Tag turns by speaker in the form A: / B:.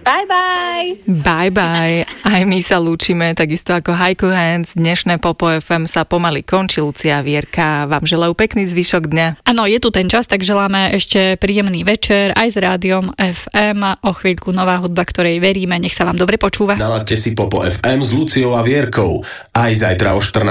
A: Bye, bye.
B: Bye, bye. Aj my sa lúčime, takisto ako Haiku Hands. Dnešné Popo FM sa pomaly končí. Lucia a Vierka vám želajú pekný zvyšok dňa.
C: Áno, je tu ten čas, tak želáme ešte príjemný večer aj s Rádiom FM. O chvíľku nová hudba, ktorej veríme. Nech sa vám dobre počúva.
D: Naladte si Popo FM s Luciou a Vierkou. Aj zajtra o 14.